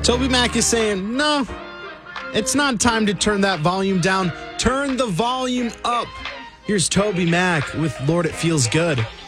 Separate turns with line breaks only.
Toby Mac is saying, no, it's not time to turn that volume down. Turn the volume up. Here's Toby Mac with Lord, It Feels Good.